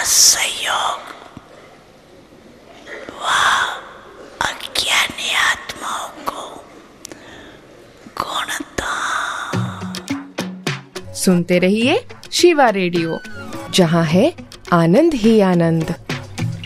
सहयोग, वह अज्ञानी आत्माओं को गुणता। सुनते रहिए शिवा रेडियो, जहाँ है आनंद ही आनंद।